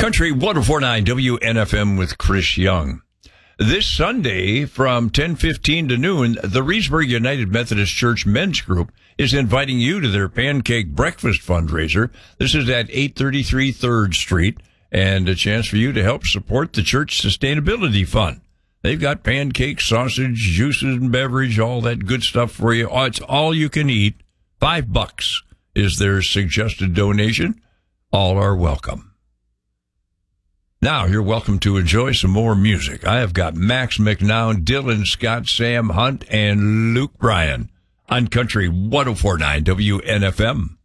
Country 104.9 WNFM with Chris Young. This Sunday from 10:15 to noon, the Reedsburg United Methodist Church Men's Group is inviting you to their pancake breakfast fundraiser. This is at 833 3rd Street, and a chance for you to help support the church sustainability fund. They've got pancakes, sausage, juices, and beverage, all that good stuff for you. It's all you can eat. $5 is their suggested donation. All are welcome. Now you're welcome to enjoy some more music. I have got Max McNown, Dylan Scott, Sam Hunt, and Luke Bryan on Country 104.9 WNFM.